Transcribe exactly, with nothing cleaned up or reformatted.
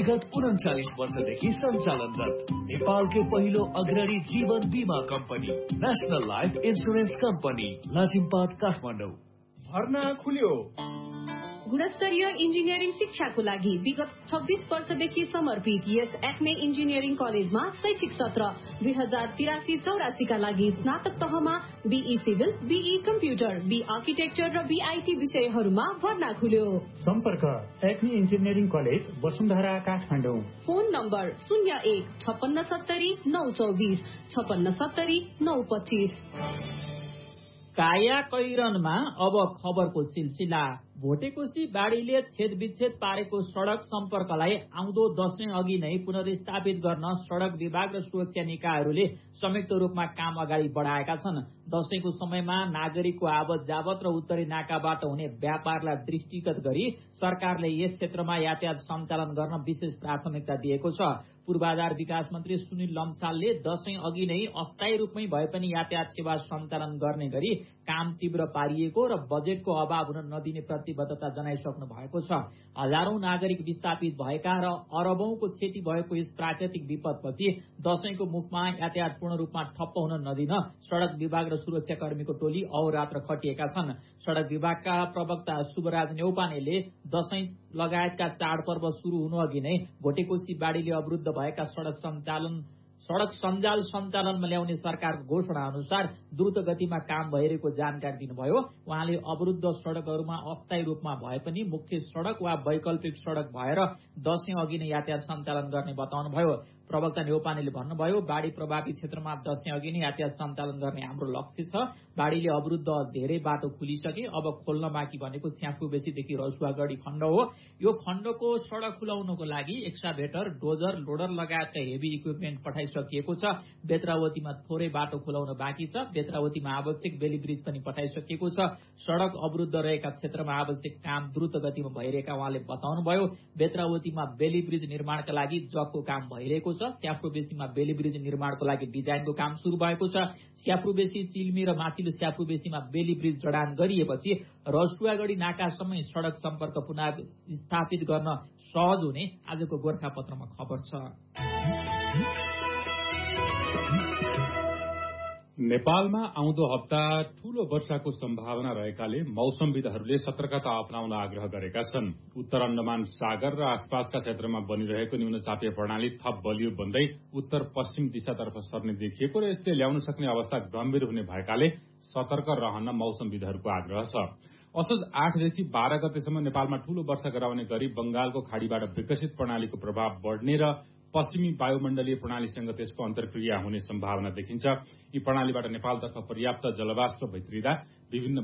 विगत उन्चालिस वर्षदेखि सञ्चालनरत नेपालकै पहिलो अग्रणी जीवन बीमा company national life insurance company Lazimpat Kathmandu. भर्ना खुल्यो। गुणस्तरीय इन्जिनियरिङ शिक्षाको लागि विगत छब्बीस वर्षदेखि समर्पित यस एक्मे इन्जिनियरिङ कलेजमा शैक्षिक सत्र दुई हजार तिरासी चौरासीका लागि स्नातक तहमा be civil, be computer, be architecture र बीआईटी विषयहरूमा भर्ना खुल्यो। सम्पर्क Acme engineering college Vasundhara Kathmandu. Phone number शून्य एक छपन्न सत्तरी नौ चौबिस छपन्न सत्तरी नौ पच्चिस। काया कैरनमा अब खबरको सिलसिला। भोटेकोशी बाढीले छेदविच्छेद पारेको सड़क सम्पर्कलाई आउँदो दशैं अघि नै पुनर्स्थापित गर्न सड़क विभाग र सुरक्षा निकायहरूले संयुक्त रूपमा काम अगाडि बढाएका छन्। दशैंको समयमा नागरिकको आवत जावत र उत्तरी नाकाबाट हुने व्यापारलाई दृष्टिगत गरी सरकारले यस क्षेत्रमा यातायात सञ्चालन गर्न विशेष प्राथमिकता दिएको छ। पूर्वाधार विकास मन्त्री सुनिल लम्सालले दशैं अघि नै अस्थायी रूपमै भए पनि यातायात सेवा सञ्चालन गर्ने गरी काम तीव्र पारिएको र बजेटको अभाव हुन नदिने प्रतिबद्धता जनाइसक्नु भएको छ। हजारौं नागरिक विस्थापित भएका र अरबौंको क्षति भएको यस प्राकृतिक विपदपछि दशैंको मुखमा यातायात पूर्ण रूपमा ठप्प हुन नदिन सड़क विभाग र सुरक्षा कर्मीको टोली अहोरात्र खटिएका छन्। सड़क विभागका प्रवक्ता शुभराज नेउपानेले दशैं लगायतका चाडपर्व शुरू हुनु अघि नै भोटेकोशी बाढीले अवरुद्ध भएका सड़क सञ्चालन सड़क सञ्जाल सञ्चालनमा ल्याउने सरकारको घोषणा अनुसार द्रुत गतिमा काम भइरहेको जानकारी दिनुभयो। उहाँले अवरुद्ध सड़कहरूमा अस्थायी रूपमा भए पनि मुख्य सड़क वा वैकल्पिक सड़क भएर दशैं अघि नै यातायात सञ्चालन गर्ने बताउनुभयो। प्रवक्ता नेउपानेले भन्नुभयो, बाढी प्रभावित क्षेत्रमा दशैं अघि नै यातायात सञ्चालन गर्ने हाम्रो लक्ष्य छ। बाढीले अवरुद्ध धेरै बाटो खुलिसके, अब खोल्न बाँकी भनेको स्याफुबेसीदेखि रसुवागढी खण्ड हो। यो खण्डको सड़क खुलाउनको लागि एक्साभेटर, डोजर, लोडर लगायतका हेभी इक्विपमेन्ट पठाइसकिएको छ। बेत्रावतीमा थोरै बाटो खुलाउन बाँकी छ। बेत्रावतीमा आवश्यक बेली ब्रिज पनि पठाइसकिएको छ। सड़क अवरुद्ध रहेका क्षेत्रमा आवश्यक काम द्रुत गतिमा भइरहेका उहाँले बताउनुभयो। बेत्रावतीमा बेली ब्रिज निर्माणका लागि जगको काम भइरहेको छ। स्याफ्रुबेसीमा बेली ब्रिज निर्माणको लागि डिजाइनको काम शुरू भएको छ। स्याफ्रुबेसी, चिल्मी र माथिल्लो स्याफ्रुबेसीमा बेली ब्रिज जडान गरिएपछि रसुवागढी नाकासम्मै सड़क सम्पर्क पुनः स्थापित गर्न सहज हुने आजको गोर्खापत्रमा खबर छ। नेपालमा आउँदो हप्ता ठूलो वर्षाको सम्भावना रहेकाले मौसमविदहरूले सतर्कता अपनाउन आग्रह गरेका छन्। उत्तर अण्डमान सागर र आसपासका क्षेत्रमा बनिरहेको न्यूनचापीय प्रणाली थप बलियो बन्दै उत्तर पश्चिम दिशातर्फ सर्ने देखिएको र यसले ल्याउन सक्ने अवस्था गम्भीर हुने भएकाले सतर्क रहन मौसमविदहरूको आग्रह छ। असोज आठदेखि बाह्र गतेसम्म नेपालमा ठूलो वर्षा गराउने गरी बंगालको खाड़ीबाट विकसित प्रणालीको प्रभाव बढ़ने र पश्चिमी वायुमण्डलीय प्रणालीसँग त्यसको अन्तर्क्रिया हुने सम्भावना देखिन्छ। यी प्रणालीबाट नेपालतर्फ पर्याप्त जलवाष्प भित्रिदा विभिन्न